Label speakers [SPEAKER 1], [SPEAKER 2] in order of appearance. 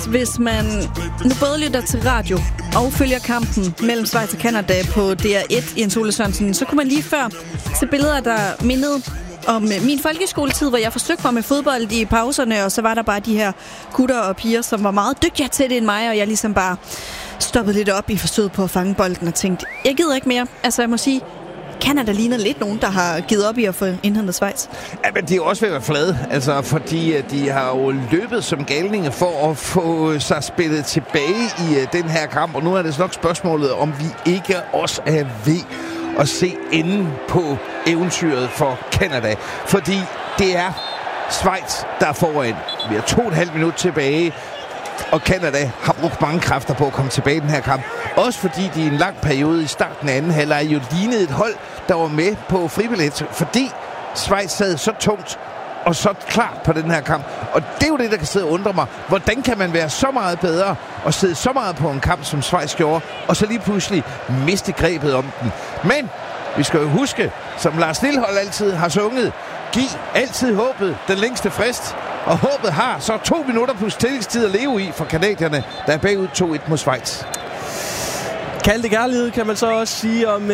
[SPEAKER 1] hvis man nu både lytter til radio og følger kampen mellem Schweiz og Canada på DR1 i en Ole Sørensen, så kunne man lige før se billeder, der mindede om min folkeskoletid, hvor jeg forsøgte mig med fodbold i pauserne, og så var der bare de her gutter og piger, som var meget dygtigere til det end mig, og jeg ligesom bare stoppede lidt op i forsøget på at fange bolden og tænkte, jeg gider ikke mere. Altså jeg må sige, Canada ligner lidt nogen, der har givet op i at få indhentet Schweiz.
[SPEAKER 2] Ja, men de er også ved at være flade, altså, fordi de har jo løbet som galninge for at få sig spillet tilbage i den her kamp, og nu er det nok spørgsmålet, om vi ikke også er ved at se enden på eventyret for Canada, fordi det er Schweiz, der er foran. Vi har 2,5 minutter tilbage, og Canada har brugt mange kræfter på at komme tilbage i den her kamp. Også fordi de i en lang periode i starten af anden halvleg jo lignede et hold, der var med på fribillet, fordi Schweiz sad så tungt og så klart på den her kamp. Og det er jo det, der kan sidde og undre mig. Hvordan kan man være så meget bedre og sidde så meget på en kamp, som Schweiz gjorde, og så lige pludselig miste grebet om den? Men vi skal jo huske, som Lars Lilholt altid har sunget, giv altid håbet den længste frist. Og håbet har så 2 minutter plus tillægstid at leve i for canadierne, der er bagud 2-1 mod Schweiz.
[SPEAKER 3] Kald det kærlighed, kan man så også sige om